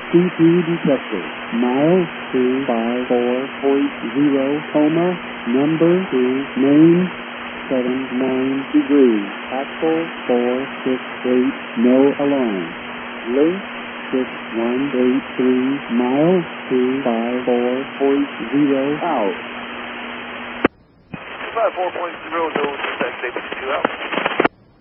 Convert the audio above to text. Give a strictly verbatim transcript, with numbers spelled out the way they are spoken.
C P detector. Mile two five four point zero, coma, number two, main, seven nine degrees. Axle four six eight, no alarm. Link six one eight three, mile two five four point zero, out. two five four point zero, no, six eight two out.